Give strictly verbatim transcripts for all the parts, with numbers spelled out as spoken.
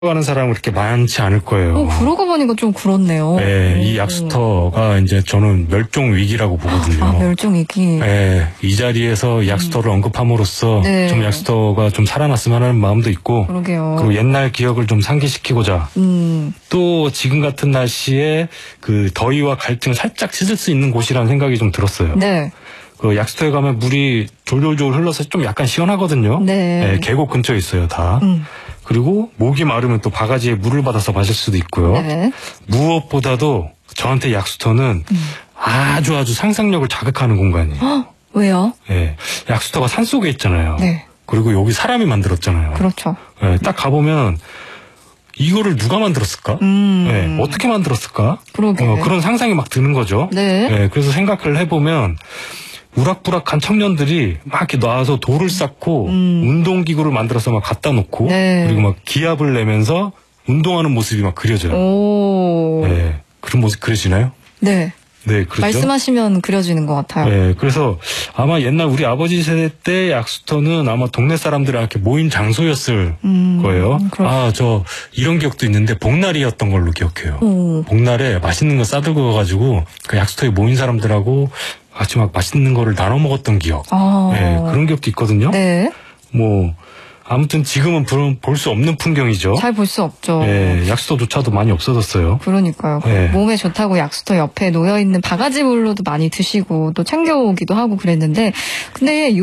하는 사람은 그렇게 많지 않을 거예요. 어, 그러고 보니까 좀 그렇네요. 네, 오. 이 약수터가 이제 저는 멸종 위기라고 보거든요. 아, 멸종 위기. 네, 이 자리에서 약수터를 음. 언급함으로써 네. 좀 약수터가 좀 살아났으면 하는 마음도 있고, 그러게요. 그리고 옛날 기억을 좀 상기시키고자, 음. 또 지금 같은 날씨에 그 더위와 갈증을 살짝 씻을 수 있는 곳이라는 생각이 좀 들었어요. 네. 그 약수터에 가면 물이 졸졸졸 흘러서 좀 약간 시원하거든요. 네. 네, 계곡 근처에 있어요, 다. 음. 그리고 목이 마르면 또 바가지에 물을 받아서 마실 수도 있고요. 네. 무엇보다도 저한테 약수터는 음. 아주 아주 상상력을 자극하는 공간이에요. 헉, 왜요? 네, 약수터가 산속에 있잖아요. 네. 그리고 여기 사람이 만들었잖아요. 그렇죠. 네, 딱 가보면 이거를 누가 만들었을까? 음. 네, 어떻게 만들었을까? 그러게. 어, 그런 상상이 막 드는 거죠. 네. 네, 그래서 생각을 해보면 우락부락한 청년들이 막 이렇게 나와서 돌을 쌓고 음. 운동기구를 만들어서 막 갖다 놓고 네. 그리고 막 기압을 내면서 운동하는 모습이 막 그려져요. 오. 네, 그런 모습 그려지나요? 네. 네, 그렇죠. 말씀하시면 그려지는 것 같아요. 네, 그래서 아마 옛날 우리 아버지 세대 때 약수터는 아마 동네 사람들이 이렇게 모인 장소였을 음, 거예요. 그렇죠. 아, 저 이런 기억도 있는데 복날이었던 걸로 기억해요. 오. 복날에 맛있는 거 싸들고 가가지고 그 약수터에 모인 사람들하고 같이 막 맛있는 거를 나눠 먹었던 기억. 아. 네, 그런 기억도 있거든요. 네. 뭐 아무튼 지금은 볼 수 없는 풍경이죠. 잘 볼 수 없죠. 네, 약수터조차도 많이 없어졌어요. 그러니까요. 네. 몸에 좋다고 약수터 옆에 놓여있는 바가지 물로도 많이 드시고 또 챙겨오기도 하고 그랬는데 근데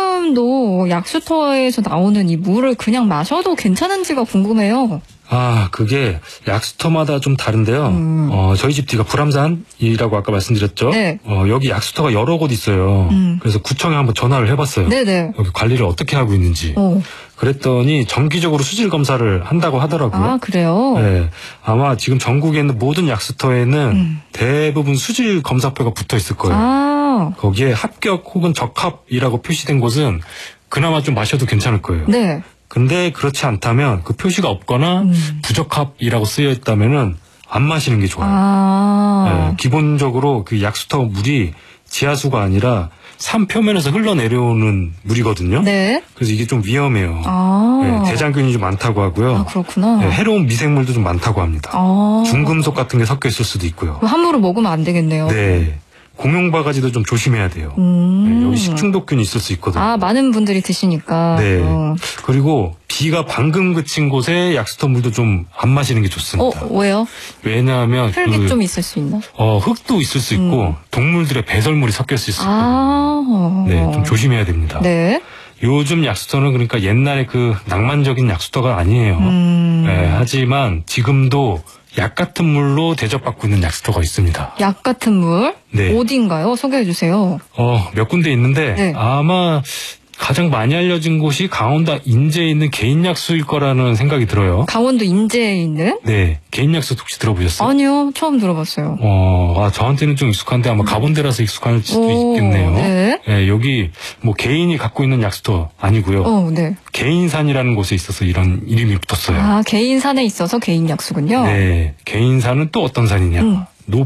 요즘도 약수터에서 나오는 이 물을 그냥 마셔도 괜찮은지가 궁금해요. 아, 그게 약수터마다 좀 다른데요. 음. 어, 저희 집 뒤가 불암산이라고 아까 말씀드렸죠. 네. 어, 여기 약수터가 여러 곳 있어요. 음. 그래서 구청에 한번 전화를 해봤어요. 네네. 여기 관리를 어떻게 하고 있는지. 오. 그랬더니 정기적으로 수질 검사를 한다고 하더라고요. 아, 그래요? 네. 아마 지금 전국에 있는 모든 약수터에는 음. 대부분 수질 검사표가 붙어 있을 거예요. 아. 거기에 합격 혹은 적합이라고 표시된 곳은 그나마 좀 마셔도 괜찮을 거예요. 네. 근데 그렇지 않다면 그 표시가 없거나 음. 부적합이라고 쓰여 있다면은 안 마시는 게 좋아요. 아. 네, 기본적으로 그 약수터 물이 지하수가 아니라 산 표면에서 흘러내려오는 물이거든요. 네. 그래서 이게 좀 위험해요. 아. 네, 대장균이 좀 많다고 하고요. 아, 그렇구나. 네, 해로운 미생물도 좀 많다고 합니다. 아. 중금속 같은 게 섞여 있을 수도 있고요. 함부로 먹으면 안 되겠네요. 네. 공용 바가지도 좀 조심해야 돼요. 음. 네, 여기 식중독균이 있을 수 있거든요. 아, 많은 분들이 드시니까. 네. 어. 그리고 비가 방금 그친 곳에 약수터 물도 좀 안 마시는 게 좋습니다. 어, 왜요? 왜냐하면 흙이 그, 좀 있을 수 있나? 어, 흙도 있을 수 있고 음. 동물들의 배설물이 섞일 수 있을 수 있거든요. 아. 네, 좀 조심해야 됩니다. 네. 요즘 약수터는 그러니까 옛날에 그 낭만적인 약수터가 아니에요. 음. 네, 하지만 지금도 약 같은 물로 대접받고 있는 약수터가 있습니다. 약 같은 물? 네. 어딘가요? 소개해 주세요. 어, 몇 군데 있는데 네. 아마 가장 많이 알려진 곳이 강원도 인제에 있는 개인약수일 거라는 생각이 들어요. 강원도 인제에 있는? 네. 개인약수 혹시 들어보셨어요? 아니요. 처음 들어봤어요. 어, 아, 저한테는 좀 익숙한데 아마 가본 데라서 익숙할 수도 오, 있겠네요. 네. 네. 여기 뭐 개인이 갖고 있는 약수터 아니고요. 어, 네. 개인산이라는 곳에 있어서 이런 이름이 붙었어요. 아, 개인산에 있어서 개인약수군요. 네. 개인산은 또 어떤 산이냐. 음.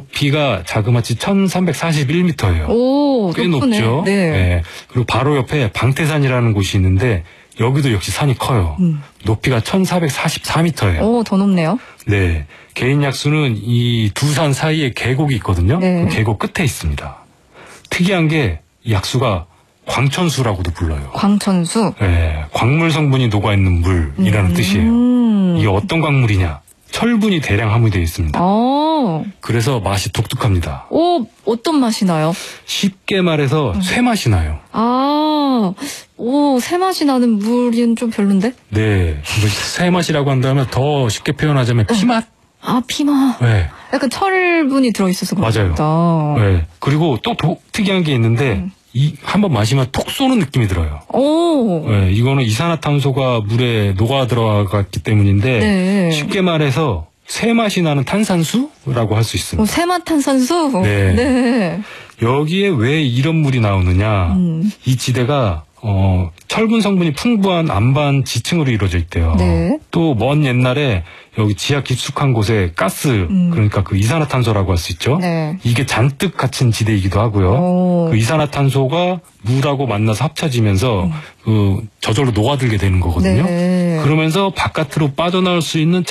높이가 자그마치 천삼백사십일 미터예요. 오, 꽤 높네. 높죠. 네. 네. 그리고 바로 옆에 방태산이라는 곳이 있는데 여기도 역시 산이 커요. 음. 높이가 천사백사십사 미터예요. 오, 더 높네요. 네. 개인약수는 이 두 산 사이에 계곡이 있거든요. 네. 그 계곡 끝에 있습니다. 특이한 게 약수가 광천수라고도 불러요. 광천수? 네. 광물 성분이 녹아있는 물이라는 음. 뜻이에요. 이게 어떤 광물이냐? 철분이 대량 함유되어 있습니다. 아. 그래서 맛이 독특합니다. 오, 어떤 맛이 나요? 쉽게 말해서 음. 쇠맛이 나요. 아, 오, 쇠맛이 나는 물은 좀 별론데? 네. 뭐 쇠맛이라고 한다면 더 쉽게 표현하자면 피맛? 아, 피맛. 네. 약간 철분이 들어있어서 그렇다. 맞아요. 네. 그리고 또 도, 특이한 게 있는데 음. 이 한번 마시면 톡 쏘는 느낌이 들어요. 오. 네, 이거는 이산화탄소가 물에 녹아 들어갔기 때문인데 네. 쉽게 말해서 새 맛이 나는 탄산수라고 할 수 있습니다. 오, 새맛 탄산수? 네. 네. 여기에 왜 이런 물이 나오느냐? 음. 이 지대가 어, 철분 성분이 풍부한 안반 지층으로 이루어져 있대요. 네. 또 먼 옛날에 여기 지하 깊숙한 곳에 가스, 음. 그러니까 그 이산화탄소라고 할 수 있죠. 네. 이게 잔뜩 갇힌 지대이기도 하고요. 오. 그 이산화탄소가 물하고 만나서 합쳐지면서 음. 그 저절로 녹아들게 되는 거거든요. 네. 그러면서 바깥으로 빠져나올 수 있는